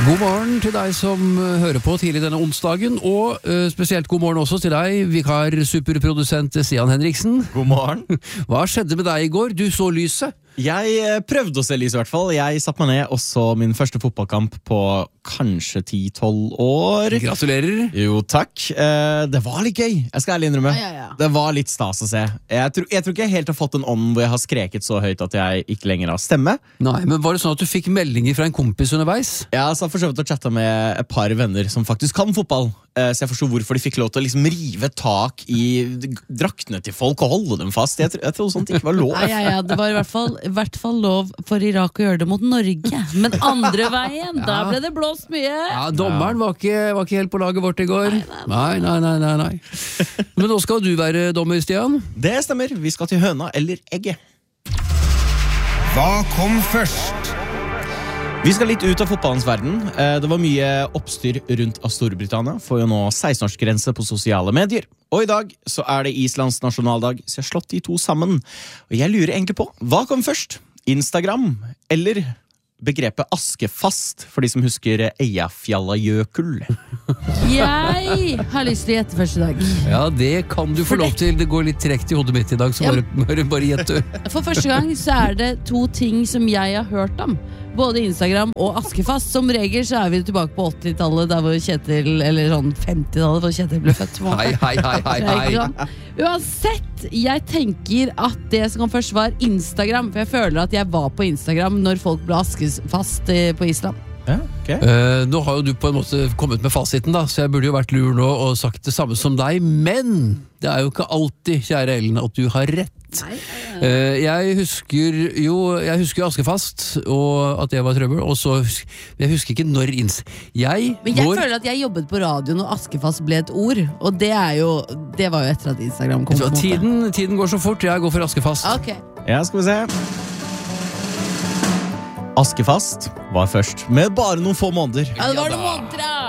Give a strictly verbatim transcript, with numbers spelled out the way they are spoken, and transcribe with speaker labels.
Speaker 1: God morgen til deg som hører på tidlig denne onsdagen, og uh, spesielt god morgen også til deg, vikar superprodusent Stian Henriksen.
Speaker 2: God morgen.
Speaker 1: Hva skjedde med deg i går? Du så lyset.
Speaker 2: Jeg prøvde å se lys i hvert fall. Jeg satt meg ned og så min første fotballkamp på kanskje ti tolv år.
Speaker 1: Gratulerer.
Speaker 2: Jo, takk. Eh, det var litt gøy, jeg skal ærlig innrømme.
Speaker 3: Ja, ja, ja.
Speaker 2: Det var litt stas å se. Jeg tror, jeg tror ikke jeg helt har fått en ånd hvor jeg har skreket så høyt at jeg ikke lenger har stemme.
Speaker 1: Nei, men var det sånn at du fikk meldinger fra en kompis underveis?
Speaker 2: Jeg har for så vidt å chatte med et par venner som faktisk kan fotball. Så jeg forstod hvorfor de fikk lov til å liksom rive tak i draktene til folk og holde dem fast. Jeg, jeg tror sånt ikke var lov.
Speaker 3: Ja, ja, ja, det var i hvert fall, i hvert fall lov for Irak å gjøre det mot Norge. Men andre veien, ja. Da ble det blåst mye.
Speaker 1: Ja, dommeren var ikke, var ikke helt på laget vårt i går. Nei, nei, nei, nei, nei. Men nå skal du være dommer, Stian.
Speaker 2: Det stemmer, vi skal til høna eller egget.
Speaker 4: Hva kom først?
Speaker 2: Vi skal litt ut av fotballens verden. Det var mye oppstyr rundt av Storbritannia for jo nå seksten-årsgrense på sosiale medier. Og i dag så er det Islands nasjonaldag, så jeg har slått de to sammen. Og jeg lurer egentlig på, hva kom først? Instagram eller begrepet askefast, for de som husker Eyjafjallajökull?
Speaker 3: Jeg har lyst til å gjette første dag.
Speaker 1: Ja, det kan du få lov til. Det går litt trekt i hodet mitt i dag, så bare, bare, bare gjette.
Speaker 3: For første gang så er det to ting som jeg har hørt om. Både Instagram og askefast. Som regel så er vi tilbake på åttitallet, der hvor Kjetil, eller sånn femtitallet, hvor Kjetil ble født.
Speaker 1: Hei, hei, hei, hei, hei.
Speaker 3: Uansett, jeg tenker at det som kom først var Instagram, for jeg føler at jeg var på Instagram når folk ble askefast på Island.
Speaker 2: Ja, okay.
Speaker 1: uh, Nå har jo du på en måte kommet med fasiten da, så jeg burde jo vært lur nå og sagt det samme som deg, men det er jo ikke alltid, kjære Ellen, at du har rett.
Speaker 3: Nei,
Speaker 1: uh, jeg husker jo Jeg husker jo askefast, og at det var trøbbel, og så jeg husker ikke når inns jeg
Speaker 3: Men jeg
Speaker 1: går...
Speaker 3: føler at jeg jobbet på radio når askefast ble et ord, og det er jo det var jo etter at Instagram kom.
Speaker 1: Så, tiden, tiden går så fort, jeg går for askefast.
Speaker 3: Ok.
Speaker 2: Ja, skal vi se. Askefast var først, med bare noen få måneder.
Speaker 3: Ja, det var noen måneder, ja.